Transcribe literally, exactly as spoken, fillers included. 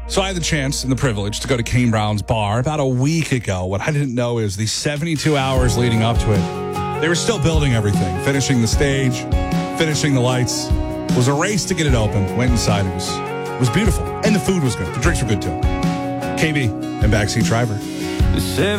So I had the chance and the privilege to go to Kane Brown's bar about a week ago. What I didn't know is the seventy-two hours leading up to it, they were still building everything, finishing the stage, finishing the lights. It was a race to get it open. Went inside. It was, it was beautiful. And the food was good. The drinks were good too. K B and Backseat Driver.